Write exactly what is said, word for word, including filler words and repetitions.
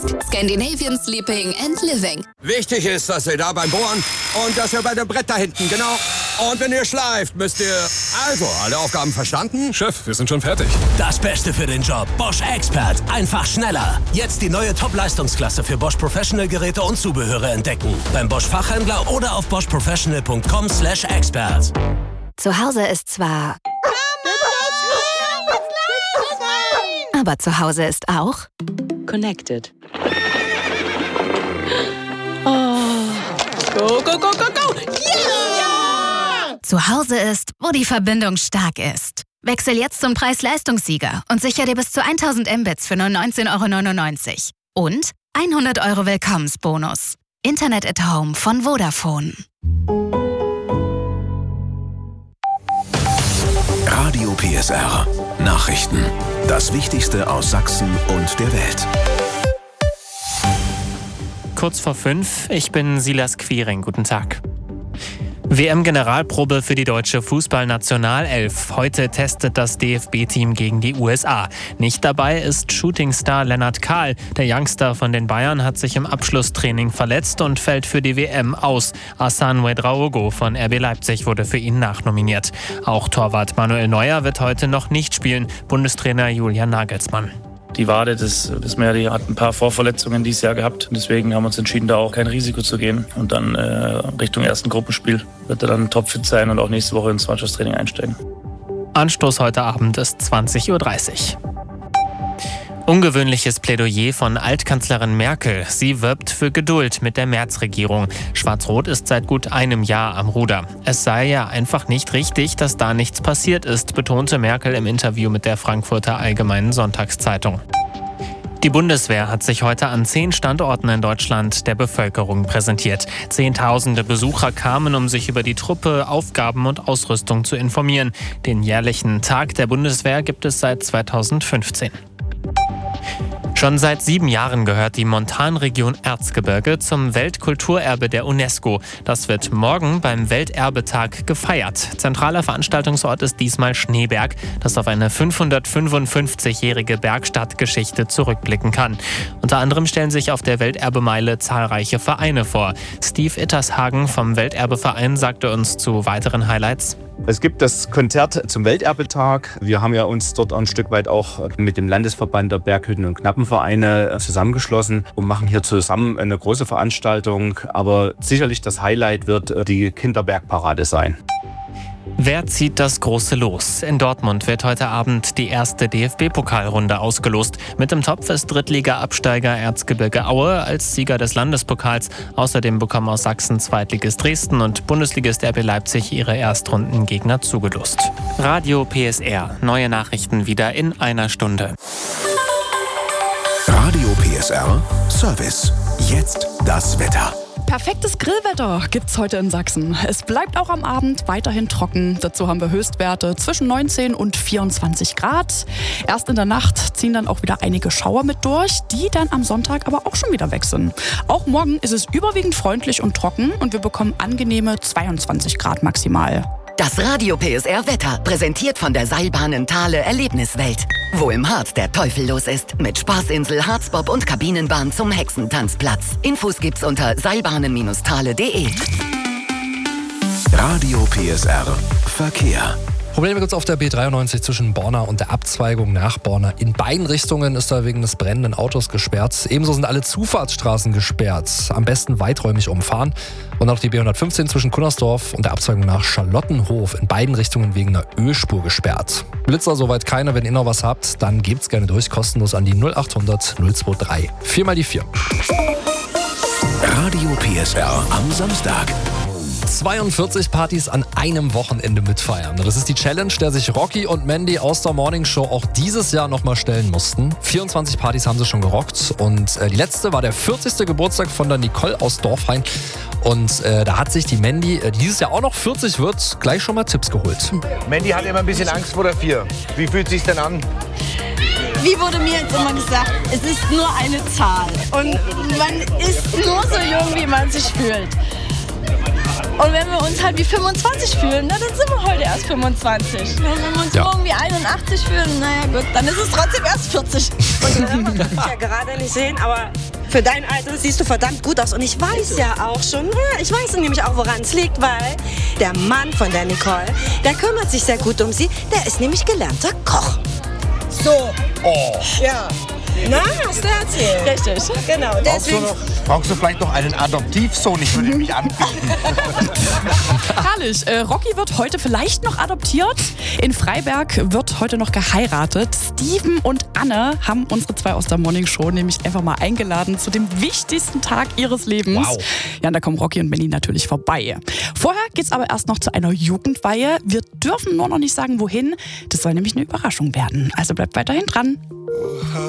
Scandinavian Sleeping and Living. Wichtig ist, dass ihr da beim Bohren und dass ihr bei dem Brett da hinten, genau. Und wenn ihr schleift, müsst ihr... Also, alle Aufgaben verstanden? Chef, wir sind schon fertig. Das Beste für den Job. Bosch Expert. Einfach schneller. Jetzt die neue Top-Leistungsklasse für Bosch Professional-Geräte und Zubehöre entdecken. Beim Bosch-Fachhändler oder auf bosch professional punkt com slash expert. Zu Hause ist zwar... Aber zu Hause ist auch... Connected. Oh. Go, go, go, go, go! Yeah! Zu Hause ist, wo die Verbindung stark ist. Wechsel jetzt zum Preis-Leistungssieger und sicher dir bis zu tausend Mbits für nur neunzehn Euro neunundneunzig. Und hundert Euro Willkommensbonus. Internet at Home von Vodafone. Radio P S R. Nachrichten. Das Wichtigste aus Sachsen und der Welt. Kurz vor fünf, ich bin Silas Quiring. Guten Tag. W M-Generalprobe für die deutsche Fußballnationalelf. Heute testet das D F B-Team gegen die U S A. Nicht dabei ist Shootingstar Lennart Kahl. Der Youngster von den Bayern hat sich im Abschlusstraining verletzt und fällt für die W M aus. Hassan Ouedraogo von R B Leipzig wurde für ihn nachnominiert. Auch Torwart Manuel Neuer wird heute noch nicht spielen. Bundestrainer Julian Nagelsmann. Die Wade, das wissen wir ja, die hat ein paar Vorverletzungen dieses Jahr gehabt. Deswegen haben wir uns entschieden, da auch kein Risiko zu gehen. Und dann äh, Richtung ersten Gruppenspiel wird er dann topfit sein und auch nächste Woche ins Mannschaftstraining einsteigen. Anstoß heute Abend ist zwanzig Uhr dreißig. Ungewöhnliches Plädoyer von Altkanzlerin Merkel. Sie wirbt für Geduld mit der Merz-Regierung. Schwarz-Rot ist seit gut einem Jahr am Ruder. Es sei ja einfach nicht richtig, dass da nichts passiert ist, betonte Merkel im Interview mit der Frankfurter Allgemeinen Sonntagszeitung. Die Bundeswehr hat sich heute an zehn Standorten in Deutschland der Bevölkerung präsentiert. Zehntausende Besucher kamen, um sich über die Truppe, Aufgaben und Ausrüstung zu informieren. Den jährlichen Tag der Bundeswehr gibt es seit zweitausendfünfzehn. Schon seit sieben Jahren gehört die Montanregion Erzgebirge zum Weltkulturerbe der UNESCO. Das wird morgen beim Welterbetag gefeiert. Zentraler Veranstaltungsort ist diesmal Schneeberg, das auf eine fünfhundertfünfundfünfzigjährige Bergstadtgeschichte zurückblicken kann. Unter anderem stellen sich auf der Welterbemeile zahlreiche Vereine vor. Steve Ittershagen vom Welterbeverein sagte uns zu weiteren Highlights. Es gibt das Konzert zum Welterbetag. Wir haben ja uns dort ein Stück weit auch mit dem Landesverband der Berghütten- und Knappenvereine zusammengeschlossen und machen hier zusammen eine große Veranstaltung. Aber sicherlich das Highlight wird die Kinderbergparade sein. Wer zieht das große Los? In Dortmund wird heute Abend die erste D F B-Pokalrunde ausgelost. Mit im Topf ist Drittliga-Absteiger Erzgebirge Aue als Sieger des Landespokals. Außerdem bekommen aus Sachsen Zweitligist Dresden und Bundesligist R B Leipzig ihre Erstrundengegner zugelost. Radio P S R. Neue Nachrichten wieder in einer Stunde. Radio P S R Service. Jetzt das Wetter. Perfektes Grillwetter gibt's heute in Sachsen. Es bleibt auch am Abend weiterhin trocken. Dazu haben wir Höchstwerte zwischen neunzehn und vierundzwanzig Grad. Erst in der Nacht ziehen dann auch wieder einige Schauer mit durch, die dann am Sonntag aber auch schon wieder weg sind. Auch morgen ist es überwiegend freundlich und trocken und wir bekommen angenehme zweiundzwanzig Grad maximal. Das Radio P S R Wetter, präsentiert von der Seilbahnen Thale Erlebniswelt. Wo im Harz der Teufel los ist. Mit Spaßinsel, Harzbob und Kabinenbahn zum Hexentanzplatz. Infos gibt's unter seilbahnen Bindestrich thale punkt de. Radio P S R Verkehr. Probleme gibt es auf der B dreiundneunzig zwischen Borna und der Abzweigung nach Borna. In beiden Richtungen ist da wegen des brennenden Autos gesperrt. Ebenso sind alle Zufahrtsstraßen gesperrt. Am besten weiträumig umfahren. Und auch die B hundertfünfzehn zwischen Kunnersdorf und der Abzweigung nach Charlottenhof in beiden Richtungen wegen einer Ölspur gesperrt. Blitzer soweit keiner. Wenn ihr noch was habt, dann gebt's gerne durch. Kostenlos an die null achthundert null drei. Viermal die vier. Radio P S R am Samstag. zweiundvierzig Partys an einem Wochenende mitfeiern. Das ist die Challenge, der sich Rocky und Mandy aus der Morning Show auch dieses Jahr nochmal stellen mussten. vierundzwanzig Partys haben sie schon gerockt und äh, die letzte war der vierzigste Geburtstag von der Nicole aus Dorfhain. Und äh, da hat sich die Mandy, äh, die dieses Jahr auch noch vierzig wird, gleich schon mal Tipps geholt. Mandy hat immer ein bisschen Angst vor der vier. Wie fühlt es sich denn an? Wie wurde mir jetzt immer gesagt, es ist nur eine Zahl und man ist nur so jung, wie man sich fühlt. Und wenn wir uns halt wie fünfundzwanzig fühlen, na, dann sind wir heute erst fünfundzwanzig. Und wenn wir uns Ja. morgen wie einundachtzig fühlen, naja gut, dann ist es trotzdem erst vierzig. Und man kann dich ja gerade nicht sehen, aber für dein Alter siehst du verdammt gut aus. Und ich weiß ja auch schon, ich weiß nämlich auch, woran es liegt, weil der Mann von der Nicole, der kümmert sich sehr gut um sie. Der ist nämlich gelernter Koch. So. Oh. Ja. Na, hast du erzählt. Richtig. Genau, Brauchst du, deswegen... noch, brauchst du vielleicht noch einen Adoptivsohn? Ich würde mich anbieten. Herrlich. Äh, Rocky wird heute vielleicht noch adoptiert. In Freiberg wird heute noch geheiratet. Steven und Anne haben unsere zwei aus der Morning Show nämlich einfach mal eingeladen zu dem wichtigsten Tag ihres Lebens. Wow. Ja, und da kommen Rocky und Benny natürlich vorbei. Vorher geht's aber erst noch zu einer Jugendweihe. Wir dürfen nur noch nicht sagen, wohin. Das soll nämlich eine Überraschung werden. Also bleibt weiterhin dran.